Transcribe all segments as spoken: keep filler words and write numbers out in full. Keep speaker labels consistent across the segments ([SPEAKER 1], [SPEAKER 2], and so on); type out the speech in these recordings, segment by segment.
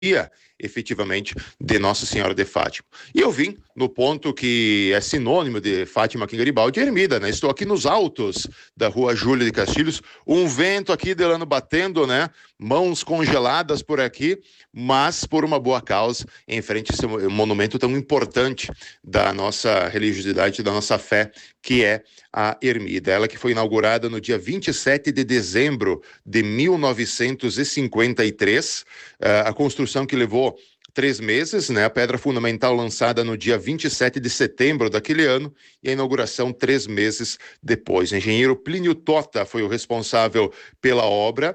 [SPEAKER 1] efetivamente, de Nossa Senhora de Fátima. E eu vim no ponto que é sinônimo de Fátima aqui em Garibaldi, Ermida, né? Estou aqui nos altos da rua Júlia de Castilhos, um vento aqui Delano batendo, né? Mãos congeladas por aqui, mas por uma boa causa, em frente a esse monumento tão importante da nossa religiosidade, da nossa fé, que é a Ermida. Ela que foi inaugurada no dia vinte e sete de dezembro de mil novecentos e cinquenta e três, uh, a construção que levou três meses, né? A pedra fundamental lançada no dia vinte e sete de setembro daquele ano e a inauguração três meses depois. O engenheiro Plínio Tota foi o responsável pela obra.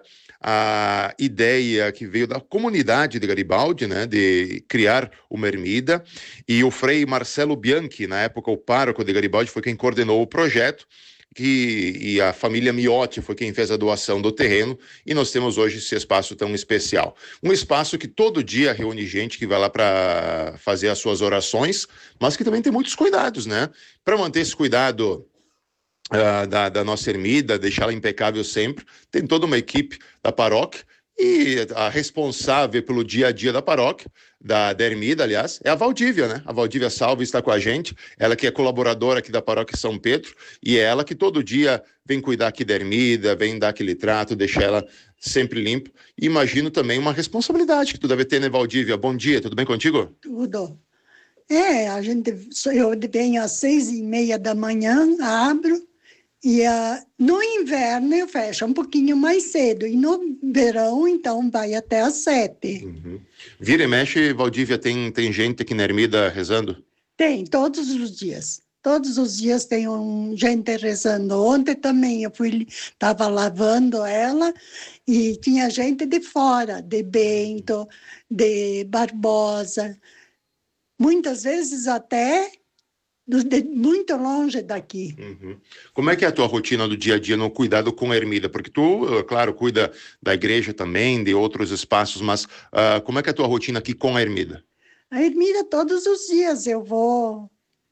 [SPEAKER 1] A ideia que veio da comunidade de Garibaldi, né, de criar uma ermida, e o frei Marcelo Bianchi, na época o pároco de Garibaldi, foi quem coordenou o projeto, que, e a família Miotti foi quem fez a doação do terreno, e nós temos hoje esse espaço tão especial. Um espaço que todo dia reúne gente que vai lá para fazer as suas orações, mas que também tem muitos cuidados, né? Para manter esse cuidado Uh, da, da nossa ermida, deixá-la impecável sempre, tem toda uma equipe da paróquia e a responsável pelo dia a dia da paróquia, da, da ermida, aliás, é a Valdívia, né? A Valdívia Salve está com a gente, ela que é colaboradora aqui da paróquia São Pedro, e é ela que todo dia vem cuidar aqui da ermida, vem dar aquele trato, deixar ela sempre limpa. E imagino também uma responsabilidade que tu deve ter, né, Valdívia? Bom dia, tudo bem contigo?
[SPEAKER 2] Tudo. É, a gente, eu venho às seis e meia da manhã, abro, e uh, no inverno eu fecho um pouquinho mais cedo, e no verão, então, vai até às sete.
[SPEAKER 1] Uhum. Vira e mexe, Valdívia, tem, tem gente aqui na ermida rezando?
[SPEAKER 2] Tem, todos os dias. Todos os dias tem um, gente rezando. Ontem também eu fui, estava lavando ela, e tinha gente de fora, de Bento, de Barbosa, muitas vezes até de, muito longe daqui.
[SPEAKER 1] Uhum. Como é que é a tua rotina do dia a dia no cuidado com a ermida? Porque tu, claro, cuida da igreja também, de outros espaços, mas uh, como é que é a tua rotina aqui com a ermida?
[SPEAKER 2] A ermida todos os dias eu vou,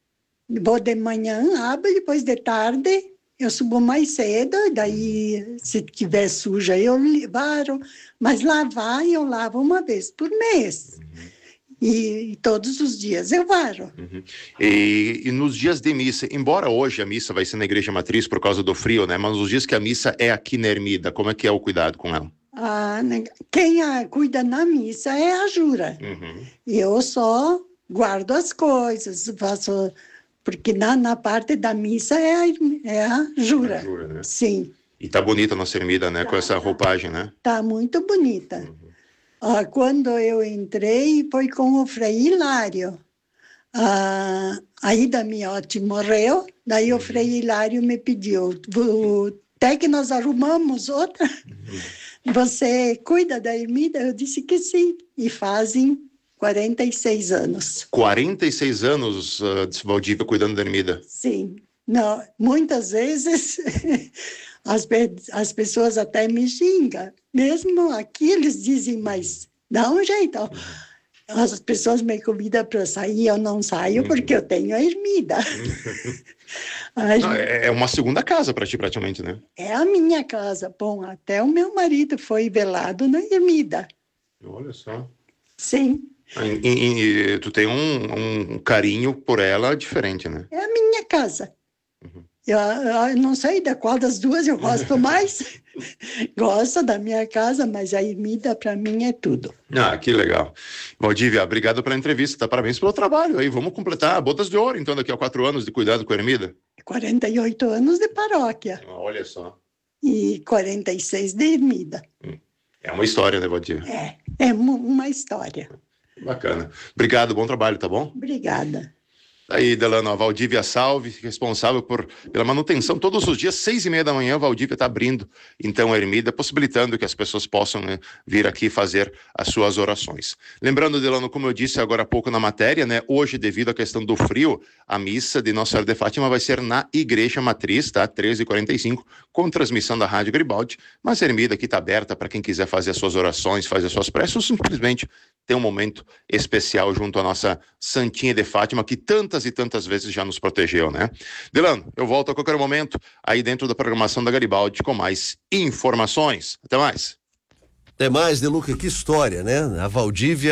[SPEAKER 2] vou de manhã, abro, depois de tarde eu subo mais cedo, daí se tiver suja eu lavo, mas lavar eu lavo uma vez por mês. Uhum. E, e todos os dias eu varo.
[SPEAKER 1] Uhum. E, e nos dias de missa, embora hoje a missa vai ser na igreja matriz por causa do frio, né? Mas nos dias que a missa é aqui na ermida, como é que é o cuidado com ela?
[SPEAKER 2] Ah, quem a, cuida na missa é a Jura. Uhum. Eu só guardo as coisas, faço, porque na, na parte da missa é a, é a Jura.
[SPEAKER 1] A Jura, né?
[SPEAKER 2] Sim.
[SPEAKER 1] E tá bonita a nossa ermida, né? Tá, com essa roupagem, né?
[SPEAKER 2] Tá muito bonita. Uhum. Ah, quando eu entrei, foi com o Frei Hilário. Ah, a Ida Miotti morreu, daí uhum. o Frei Hilário me pediu, até que nós arrumamos outra, uhum. você cuida da ermida? Eu disse que sim, e fazem quarenta e seis anos.
[SPEAKER 1] quarenta e seis anos, uh, Valdívia, cuidando da ermida?
[SPEAKER 2] Sim, não, muitas vezes... As, as pessoas até me xingam. Mesmo aqui eles dizem, mas dá um jeito. Uhum. As pessoas me convidam para sair, eu não saio uhum. porque eu tenho a ermida.
[SPEAKER 1] Uhum. Não, é uma segunda casa para ti praticamente, né?
[SPEAKER 2] É a minha casa. Bom, até o meu marido foi velado na ermida.
[SPEAKER 1] Olha só.
[SPEAKER 2] Sim.
[SPEAKER 1] E, e, e tu tem um, um carinho por ela diferente, né?
[SPEAKER 2] É a minha casa. Uhum. Eu, eu não sei da qual das duas eu gosto mais. Gosto da minha casa, mas a ermida para mim é tudo.
[SPEAKER 1] Ah, que legal. Valdívia, obrigado pela entrevista, tá? Parabéns pelo trabalho aí. Vamos completar botas de ouro, então, daqui a quatro anos de cuidado com a ermida.
[SPEAKER 2] quarenta e oito anos de paróquia.
[SPEAKER 1] Ah, olha só.
[SPEAKER 2] E quarenta e seis de ermida.
[SPEAKER 1] É uma história, né, Valdívia?
[SPEAKER 2] É, é uma história.
[SPEAKER 1] Bacana. Obrigado, bom trabalho, tá bom?
[SPEAKER 2] Obrigada.
[SPEAKER 1] Aí, Delano, a Valdívia Salve, responsável por, pela manutenção todos os dias, seis e meia da manhã, a Valdívia está abrindo, então, a ermida, possibilitando que as pessoas possam, né, vir aqui fazer as suas orações. Lembrando, Delano, como eu disse agora há pouco na matéria, né, hoje, devido à questão do frio, a missa de Nossa Senhora de Fátima vai ser na Igreja Matriz, tá? treze e quarenta e cinco, com transmissão da Rádio Garibaldi, mas a ermida aqui está aberta para quem quiser fazer as suas orações, fazer as suas preces, ou simplesmente ter um momento especial junto à nossa Santinha de Fátima, que tantas e tantas vezes já nos protegeu, né? Delano, eu volto a qualquer momento aí dentro da programação da Garibaldi com mais informações. Até mais.
[SPEAKER 3] Até mais, De Luca, que história, né? A Valdívia